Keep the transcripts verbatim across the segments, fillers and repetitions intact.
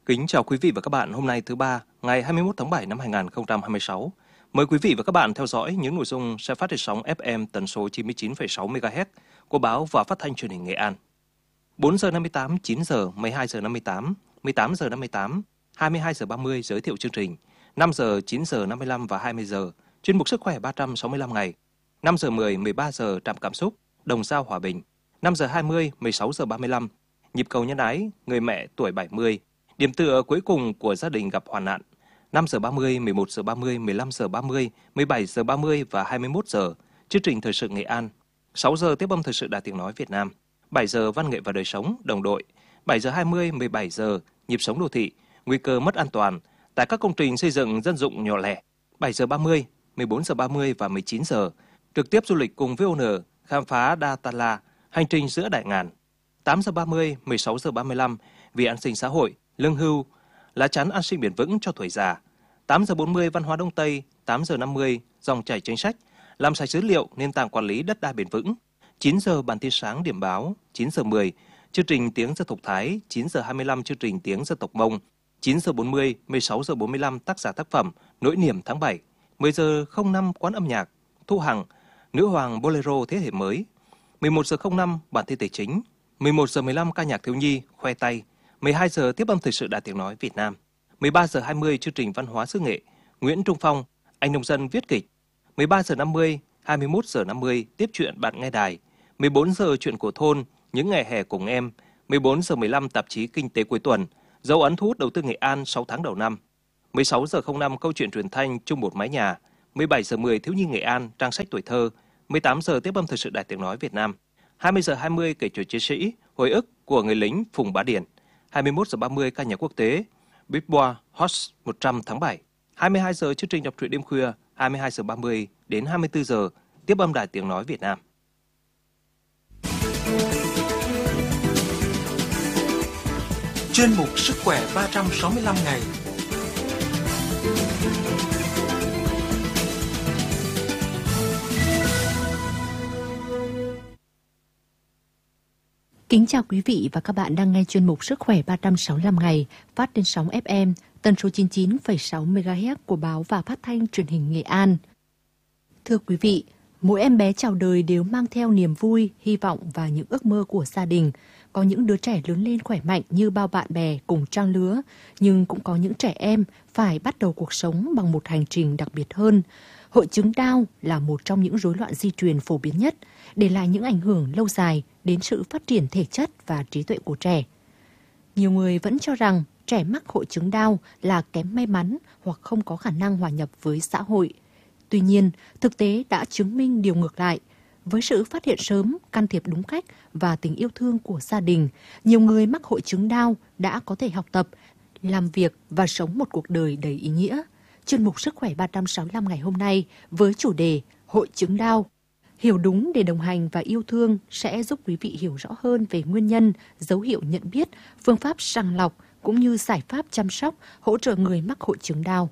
Kính chào quý vị và các bạn, hôm nay thứ ba, ngày hai mươi mốt tháng bảy năm hai nghìn không trăm hai mươi sáu. Mời quý vị và các bạn theo dõi những nội dung sẽ phát trên sóng ép em tần số chín mươi chín phẩy sáu mê ga héc của báo và phát thanh truyền hình Nghệ An. bốn giờ năm mươi tám, chín giờ, mười hai giờ năm mươi tám, mười tám giờ năm mươi tám, hai mươi hai giờ ba mươi giới thiệu chương trình, năm giờ, chín giờ năm mươi lăm và hai mươi giờ, chuyên mục sức khỏe ba trăm sáu mươi lăm ngày, năm giờ mười, mười ba giờ trạm cảm xúc, đồng dao hòa bình, năm giờ hai mươi, mười sáu giờ ba mươi lăm, nhịp cầu nhân ái, người mẹ tuổi bảy mươi, điểm tựa cuối cùng của gia đình gặp hoạn nạn, năm giờ ba mươi, mười một giờ ba mươi, mười lăm giờ ba mươi, mười bảy giờ ba mươi và hai mươi mốt giờ, chương trình thời sự Nghệ An, sáu giờ tiếp âm thời sự Đài Tiếng nói Việt Nam, bảy giờ văn nghệ và đời sống, đồng đội, bảy giờ hai mươi, mười bảy giờ, nhịp sống đô thị, nguy cơ mất an toàn tại các công trình xây dựng dân dụng nhỏ lẻ, bảy giờ ba mươi, mười bốn giờ ba mươi và mười chín giờ, trực tiếp du lịch cùng vê o en, khám phá Datanla, hành trình giữa đại ngàn, tám giờ ba mươi, mười sáu giờ ba mươi lăm, vì an sinh xã hội, lương hưu, lá chắn an sinh bền vững cho tuổi già, tám giờ bốn mươi văn hóa Đông Tây, tám giờ năm mươi dòng chảy chính sách, làm sạch dữ liệu nền tảng quản lý đất đai bền vững, chín giờ bản tin sáng điểm báo, chín giờ mười chương trình tiếng dân tộc Thái, chín giờ hai mươi lăm chương trình tiếng dân tộc Mông, chín giờ bốn mươi, mười sáu giờ bốn mươi lăm tác giả tác phẩm Nỗi niềm tháng bảy, mười giờ không năm quán âm nhạc, Thu Hằng, nữ hoàng bolero thế hệ mới, mười một giờ không năm bản tin tài chính, mười một giờ mười lăm ca nhạc thiếu nhi khoe tay, mười hai giờ tiếp âm thời sự Đài Tiếng nói Việt Nam, mười ba giờ hai mươi chương trình văn hóa xứ nghệ, Nguyễn Trung Phong, anh nông dân viết kịch, mười ba giờ năm mươi, hai mươi mốt giờ năm mươi tiếp chuyện bạn nghe đài, mười bốn giờ chuyện của thôn, những ngày hè cùng em, mười bốn giờ mười lăm tạp chí Kinh tế cuối tuần, dấu ấn thu hút đầu tư Nghệ An sáu tháng đầu năm, mười sáu giờ không năm câu chuyện truyền thanh chung một mái nhà, mười bảy giờ mười thiếu nhi Nghệ An trang sách tuổi thơ, mười tám giờ tiếp âm thời sự Đài Tiếng nói Việt Nam, hai mươi giờ hai mươi kể chuyện chiến sĩ, hồi ức của người lính Phùng Bá Điển, hai mươi mốt giờ ba mươi ca nhạc quốc tế, Billboard Hot một trăm tháng bảy, hai mươi hai giờ chương trình đọc truyện đêm khuya, hai mươi hai giờ ba mươi đến hai mươi tư giờ tiếp âm Đài Tiếng nói Việt Nam. Chuyên mục sức khỏe ba trăm sáu mươi lăm ngày. Kính chào quý vị và các bạn đang nghe chuyên mục Sức khỏe ba trăm sáu mươi lăm ngày phát trên sóng ép em tần số chín mươi chín phẩy sáu mê ga héc của báo và phát thanh truyền hình Nghệ An. Thưa quý vị, mỗi em bé chào đời đều mang theo niềm vui, hy vọng và những ước mơ của gia đình. Có những đứa trẻ lớn lên khỏe mạnh như bao bạn bè cùng trang lứa, nhưng cũng có những trẻ em phải bắt đầu cuộc sống bằng một hành trình đặc biệt hơn. Hội chứng Down là một trong những rối loạn di truyền phổ biến nhất, để lại những ảnh hưởng lâu dài đến sự phát triển thể chất và trí tuệ của trẻ. Nhiều người vẫn cho rằng trẻ mắc hội chứng Down là kém may mắn hoặc không có khả năng hòa nhập với xã hội. Tuy nhiên, thực tế đã chứng minh điều ngược lại. Với sự phát hiện sớm, can thiệp đúng cách và tình yêu thương của gia đình, nhiều người mắc hội chứng Down đã có thể học tập, làm việc và sống một cuộc đời đầy ý nghĩa. Chuyên mục Sức khỏe ba trăm sáu mươi lăm ngày hôm nay với chủ đề Hội chứng Down. Hiểu đúng để đồng hành và yêu thương sẽ giúp quý vị hiểu rõ hơn về nguyên nhân, dấu hiệu nhận biết, phương pháp sàng lọc cũng như giải pháp chăm sóc, hỗ trợ người mắc hội chứng Down.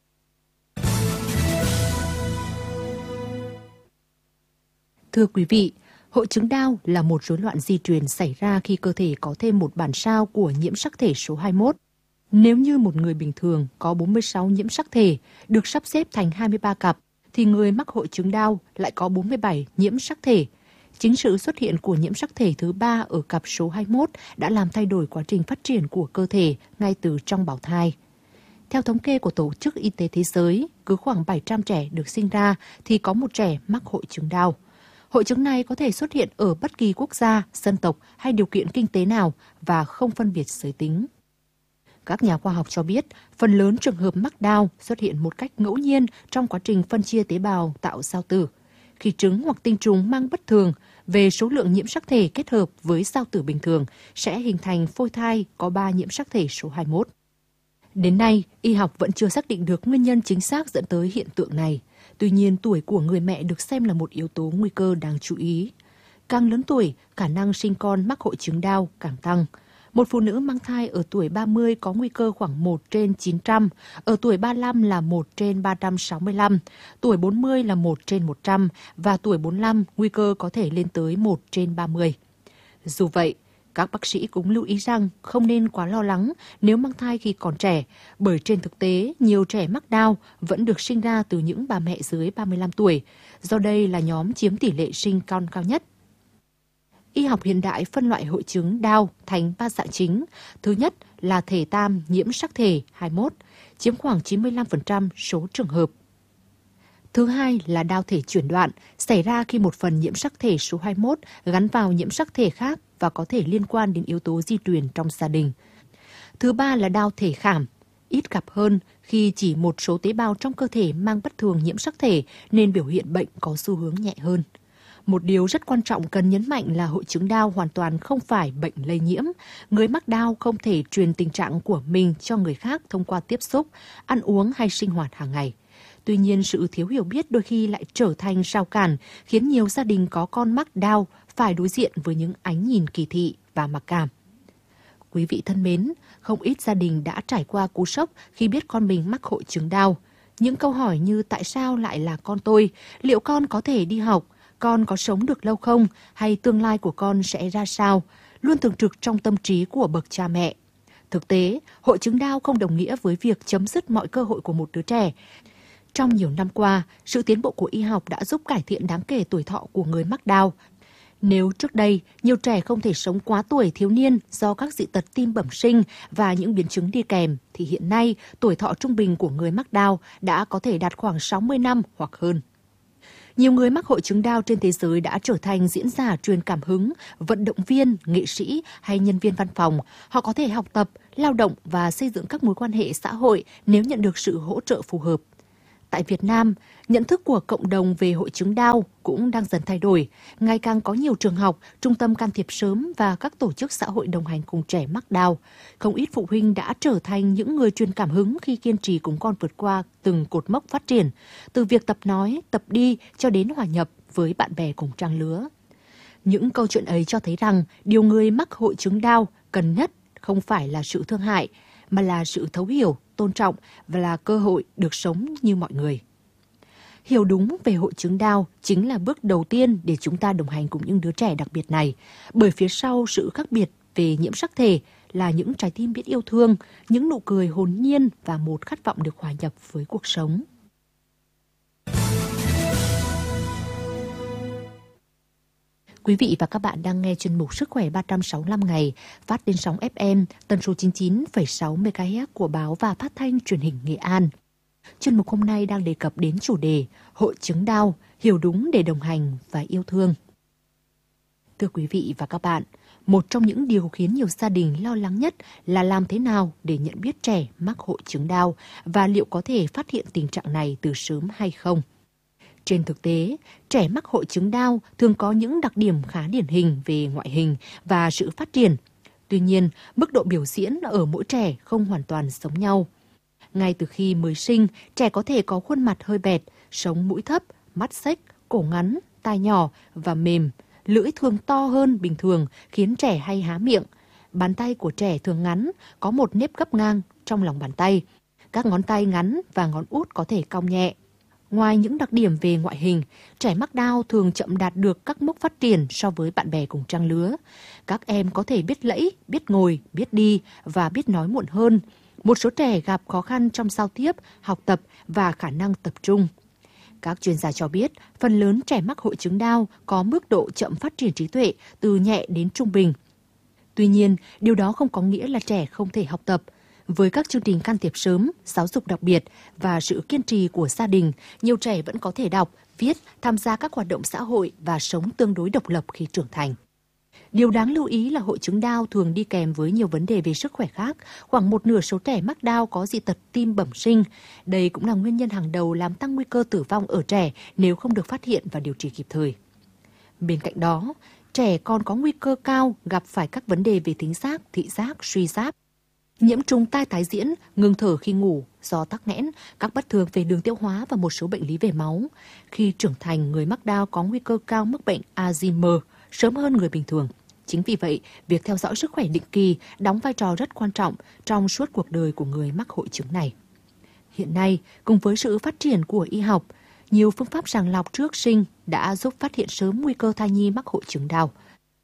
Thưa quý vị, hội chứng Down là một rối loạn di truyền xảy ra khi cơ thể có thêm một bản sao của nhiễm sắc thể số hai mươi mốt. Nếu như một người bình thường có bốn mươi sáu nhiễm sắc thể được sắp xếp thành hai mươi ba cặp, thì người mắc hội chứng Down lại có bốn mươi bảy nhiễm sắc thể. Chính sự xuất hiện của nhiễm sắc thể thứ ba ở cặp số hai mươi mốt đã làm thay đổi quá trình phát triển của cơ thể ngay từ trong bào thai. Theo thống kê của Tổ chức Y tế Thế giới, cứ khoảng bảy trăm trẻ được sinh ra thì có một trẻ mắc hội chứng Down. Hội chứng này có thể xuất hiện ở bất kỳ quốc gia, dân tộc hay điều kiện kinh tế nào và không phân biệt giới tính. Các nhà khoa học cho biết, phần lớn trường hợp mắc Down xuất hiện một cách ngẫu nhiên trong quá trình phân chia tế bào tạo giao tử. Khi trứng hoặc tinh trùng mang bất thường về số lượng nhiễm sắc thể kết hợp với giao tử bình thường sẽ hình thành phôi thai có ba nhiễm sắc thể số hai mươi mốt. Đến nay, y học vẫn chưa xác định được nguyên nhân chính xác dẫn tới hiện tượng này. Tuy nhiên, tuổi của người mẹ được xem là một yếu tố nguy cơ đáng chú ý. Càng lớn tuổi, khả năng sinh con mắc hội chứng Down càng tăng. Một phụ nữ mang thai ở tuổi ba mươi có nguy cơ khoảng một trên chín trăm, ở tuổi ba mươi lăm là một trên ba trăm sáu mươi lăm, tuổi bốn mươi là một trên một trăm và tuổi bốn mươi lăm nguy cơ có thể lên tới một trên ba mươi. Dù vậy, Các bác sĩ cũng lưu ý rằng không nên quá lo lắng nếu mang thai khi còn trẻ, bởi trên thực tế nhiều trẻ mắc Down vẫn được sinh ra từ những bà mẹ dưới ba mươi lăm tuổi, do đây là nhóm chiếm tỷ lệ sinh con cao nhất. Y học hiện đại phân loại hội chứng Down thành ba dạng chính. Thứ nhất là thể tam nhiễm sắc thể hai mươi mốt, chiếm khoảng chín mươi lăm phần trăm số trường hợp. Thứ hai là Down thể chuyển đoạn, xảy ra khi một phần nhiễm sắc thể số hai mươi mốt gắn vào nhiễm sắc thể khác và có thể liên quan đến yếu tố di truyền trong gia đình. Thứ ba là Down thể khảm, ít gặp hơn khi chỉ một số tế bào trong cơ thể mang bất thường nhiễm sắc thể nên biểu hiện bệnh có xu hướng nhẹ hơn. Một điều rất quan trọng cần nhấn mạnh là hội chứng Down hoàn toàn không phải bệnh lây nhiễm. Người mắc Down không thể truyền tình trạng của mình cho người khác thông qua tiếp xúc, ăn uống hay sinh hoạt hàng ngày. Tuy nhiên, sự thiếu hiểu biết đôi khi lại trở thành rào cản, khiến nhiều gia đình có con mắc Down phải đối diện với những ánh nhìn kỳ thị và mặc cảm. Quý vị thân mến, không ít gia đình đã trải qua cú sốc khi biết con mình mắc hội chứng Down. Những câu hỏi như tại sao lại là con tôi, liệu con có thể đi học, con có sống được lâu không, hay tương lai của con sẽ ra sao, luôn thường trực trong tâm trí của bậc cha mẹ. Thực tế, hội chứng Down không đồng nghĩa với việc chấm dứt mọi cơ hội của một đứa trẻ. Trong nhiều năm qua, sự tiến bộ của y học đã giúp cải thiện đáng kể tuổi thọ của người mắc Down. Nếu trước đây, nhiều trẻ không thể sống quá tuổi thiếu niên do các dị tật tim bẩm sinh và những biến chứng đi kèm, thì hiện nay tuổi thọ trung bình của người mắc Down đã có thể đạt khoảng sáu mươi năm hoặc hơn. Nhiều người mắc hội chứng Down trên thế giới đã trở thành diễn giả truyền cảm hứng, vận động viên, nghệ sĩ hay nhân viên văn phòng. Họ có thể học tập, lao động và xây dựng các mối quan hệ xã hội nếu nhận được sự hỗ trợ phù hợp. Tại Việt Nam, nhận thức của cộng đồng về hội chứng Down cũng đang dần thay đổi. Ngày càng có nhiều trường học, trung tâm can thiệp sớm và các tổ chức xã hội đồng hành cùng trẻ mắc Down. Không ít phụ huynh đã trở thành những người truyền cảm hứng khi kiên trì cùng con vượt qua từng cột mốc phát triển, từ việc tập nói, tập đi cho đến hòa nhập với bạn bè cùng trang lứa. Những câu chuyện ấy cho thấy rằng điều người mắc hội chứng Down cần nhất không phải là sự thương hại, mà là sự thấu hiểu, tôn trọng và là cơ hội được sống như mọi người. Hiểu đúng về hội chứng Down chính là bước đầu tiên để chúng ta đồng hành cùng những đứa trẻ đặc biệt này, bởi phía sau sự khác biệt về nhiễm sắc thể là những trái tim biết yêu thương, những nụ cười hồn nhiên và một khát vọng được hòa nhập với cuộc sống. Quý vị và các bạn đang nghe chuyên mục Sức khỏe ba trăm sáu mươi lăm ngày phát trên sóng ép em tần số chín mươi chín phẩy sáu mê ga héc của Báo và Phát thanh Truyền hình Nghệ An. Chuyên mục hôm nay đang đề cập đến chủ đề hội chứng Down, hiểu đúng để đồng hành và yêu thương. Thưa quý vị và các bạn, một trong những điều khiến nhiều gia đình lo lắng nhất là làm thế nào để nhận biết trẻ mắc hội chứng Down và liệu có thể phát hiện tình trạng này từ sớm hay không. Trên thực tế, trẻ mắc hội chứng Down thường có những đặc điểm khá điển hình về ngoại hình và sự phát triển. Tuy nhiên, mức độ biểu diễn ở mỗi trẻ không hoàn toàn giống nhau. Ngay từ khi mới sinh, trẻ có thể có khuôn mặt hơi bẹt, sống mũi thấp, mắt xếch, cổ ngắn, tai nhỏ và mềm, lưỡi thường to hơn bình thường khiến trẻ hay há miệng. Bàn tay của trẻ thường ngắn, có một nếp gấp ngang trong lòng bàn tay. Các ngón tay ngắn và ngón út có thể cong nhẹ. Ngoài những đặc điểm về ngoại hình, trẻ mắc Down thường chậm đạt được các mốc phát triển so với bạn bè cùng trang lứa. Các em có thể biết lẫy, biết ngồi, biết đi và biết nói muộn hơn. Một số trẻ gặp khó khăn trong giao tiếp, học tập và khả năng tập trung. Các chuyên gia cho biết, phần lớn trẻ mắc hội chứng Down có mức độ chậm phát triển trí tuệ từ nhẹ đến trung bình. Tuy nhiên, điều đó không có nghĩa là trẻ không thể học tập. Với các chương trình can thiệp sớm, giáo dục đặc biệt và sự kiên trì của gia đình, nhiều trẻ vẫn có thể đọc, viết, tham gia các hoạt động xã hội và sống tương đối độc lập khi trưởng thành. Điều đáng lưu ý là hội chứng Down thường đi kèm với nhiều vấn đề về sức khỏe khác. Khoảng một nửa số trẻ mắc Down có dị tật tim bẩm sinh. Đây cũng là nguyên nhân hàng đầu làm tăng nguy cơ tử vong ở trẻ nếu không được phát hiện và điều trị kịp thời. Bên cạnh đó, trẻ còn có nguy cơ cao gặp phải các vấn đề về thính giác, thị giác, suy giáp, nhiễm trùng tai tái diễn, ngừng thở khi ngủ do tắc nghẽn, các bất thường về đường tiêu hóa và một số bệnh lý về máu. Khi trưởng thành, người mắc Down có nguy cơ cao mắc bệnh Alzheimer sớm hơn người bình thường. Chính vì vậy, việc theo dõi sức khỏe định kỳ đóng vai trò rất quan trọng trong suốt cuộc đời của người mắc hội chứng này. Hiện nay, cùng với sự phát triển của y học, nhiều phương pháp sàng lọc trước sinh đã giúp phát hiện sớm nguy cơ thai nhi mắc hội chứng Down.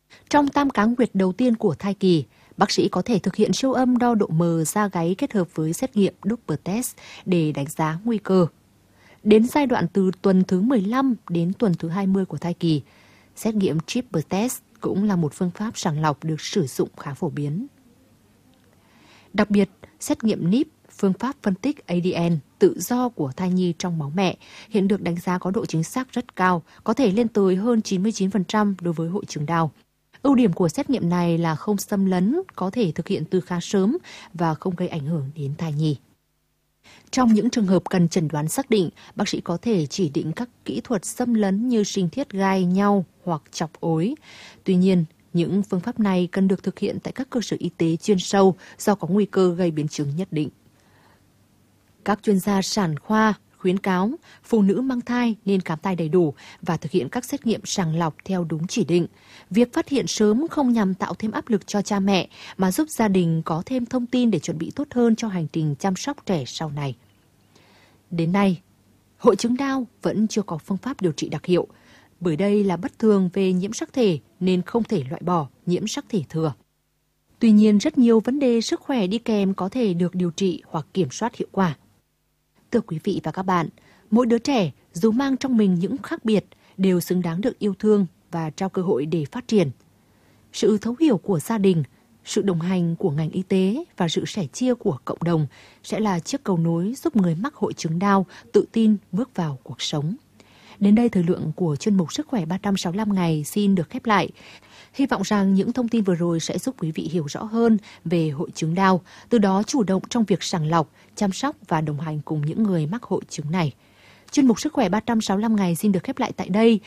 Trong tam cá nguyệt đầu tiên của thai kỳ, bác sĩ có thể thực hiện siêu âm đo độ mờ da gáy kết hợp với xét nghiệm Doppler test để đánh giá nguy cơ. Đến giai đoạn từ tuần thứ mười lăm đến tuần thứ hai mươi của thai kỳ, xét nghiệm triple test cũng là một phương pháp sàng lọc được sử dụng khá phổ biến. Đặc biệt, xét nghiệm en i pê, phương pháp phân tích a đê en tự do của thai nhi trong máu mẹ, hiện được đánh giá có độ chính xác rất cao, có thể lên tới hơn chín mươi chín phần trăm đối với hội chứng Down. Ưu điểm của xét nghiệm này là không xâm lấn, có thể thực hiện từ khá sớm và không gây ảnh hưởng đến thai nhi. Trong những trường hợp cần chẩn đoán xác định, bác sĩ có thể chỉ định các kỹ thuật xâm lấn như sinh thiết gai nhau hoặc chọc ối. Tuy nhiên, những phương pháp này cần được thực hiện tại các cơ sở y tế chuyên sâu do có nguy cơ gây biến chứng nhất định. Các chuyên gia sản khoa khuyến cáo phụ nữ mang thai nên khám thai đầy đủ và thực hiện các xét nghiệm sàng lọc theo đúng chỉ định. Việc phát hiện sớm không nhằm tạo thêm áp lực cho cha mẹ mà giúp gia đình có thêm thông tin để chuẩn bị tốt hơn cho hành trình chăm sóc trẻ sau này. Đến nay, hội chứng Down vẫn chưa có phương pháp điều trị đặc hiệu, bởi đây là bất thường về nhiễm sắc thể nên không thể loại bỏ nhiễm sắc thể thừa. Tuy nhiên, rất nhiều vấn đề sức khỏe đi kèm có thể được điều trị hoặc kiểm soát hiệu quả. Thưa quý vị và các bạn, mỗi đứa trẻ dù mang trong mình những khác biệt đều xứng đáng được yêu thương và trao cơ hội để phát triển. Sự thấu hiểu của gia đình, sự đồng hành của ngành y tế và sự sẻ chia của cộng đồng sẽ là chiếc cầu nối giúp người mắc hội chứng Down tự tin bước vào cuộc sống. Đến đây thời lượng của chuyên mục Sức khỏe ba trăm sáu mươi lăm ngày xin được khép lại. Hy vọng rằng những thông tin vừa rồi sẽ giúp quý vị hiểu rõ hơn về hội chứng Down, từ đó chủ động trong việc sàng lọc, chăm sóc và đồng hành cùng những người mắc hội chứng này. Chuyên mục Sức khỏe ba trăm sáu mươi lăm ngày xin được khép lại tại đây.